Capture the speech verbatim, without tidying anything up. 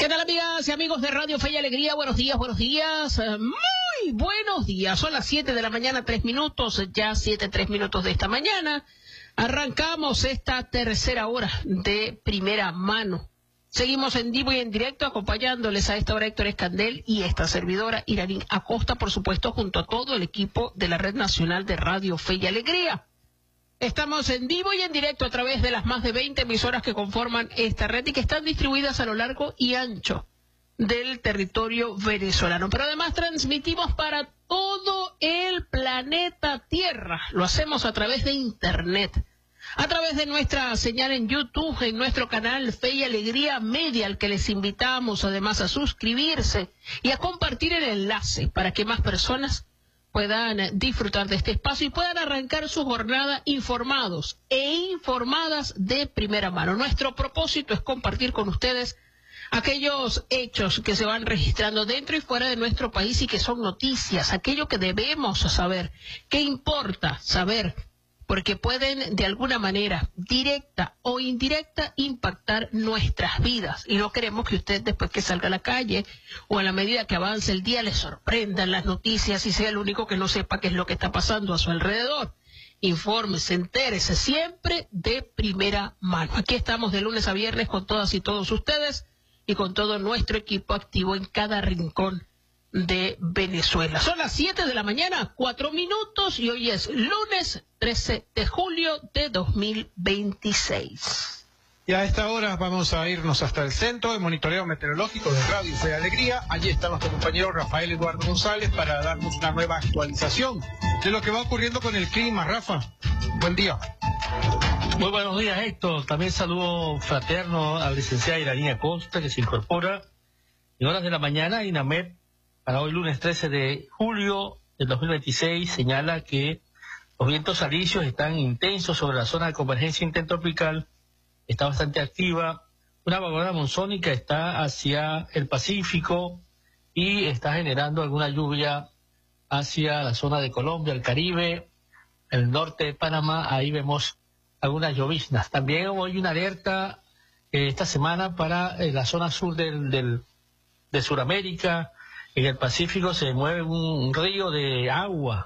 ¿Qué tal, amigas y amigos de Radio Fe y Alegría? Buenos días, buenos días, eh, muy buenos días. Son las siete de la mañana, tres minutos, ya siete, tres minutos de esta mañana. Arrancamos esta tercera hora de primera mano. Seguimos en vivo y en directo acompañándoles a esta hora Héctor Escandel y esta servidora Iranín Acosta, por supuesto, junto a todo el equipo de la Red Nacional de Radio Fe y Alegría. Estamos en vivo y en directo a través de las más de veinte emisoras que conforman esta red y que están distribuidas a lo largo y ancho del territorio venezolano. Pero además transmitimos para todo el planeta Tierra. Lo hacemos a través de Internet, a través de nuestra señal en YouTube, en nuestro canal Fe y Alegría Media, al que les invitamos además a suscribirse y a compartir el enlace para que más personas puedan disfrutar de este espacio y puedan arrancar su jornada informados e informadas de primera mano. Nuestro propósito es compartir con ustedes aquellos hechos que se van registrando dentro y fuera de nuestro país y que son noticias, aquello que debemos saber, que importa saber, porque pueden de alguna manera, directa o indirecta, impactar nuestras vidas. Y no queremos que usted, después que salga a la calle o a la medida que avance el día, le sorprendan las noticias y sea el único que no sepa qué es lo que está pasando a su alrededor. Infórmese, entérese siempre de primera mano. Aquí estamos de lunes a viernes con todas y todos ustedes y con todo nuestro equipo activo en cada rincón de Venezuela. Son las siete de la mañana, cuatro minutos, y hoy es lunes trece de julio de dos mil veintiséis. Y a esta hora vamos a irnos hasta el centro de monitoreo meteorológico de Radio Fe y Alegría. Allí está nuestro compañero Rafael Eduardo González para darnos una nueva actualización de lo que va ocurriendo con el clima. Rafa, buen día. Muy buenos días, Héctor. También saludo fraterno a la licenciada Iranín Acosta, que se incorpora en horas de la mañana. INAMED, para hoy lunes trece de julio del dos mil veintiséis, señala que los vientos alisios están intensos sobre la zona de convergencia intertropical, está bastante activa. Una vaguada monzónica está hacia el Pacífico y está generando alguna lluvia hacia la zona de Colombia, el Caribe, el norte de Panamá. Ahí vemos algunas lloviznas. También hoy una alerta eh, esta semana para eh, la zona sur del, del, de Sudamérica. En el Pacífico se mueve un río de agua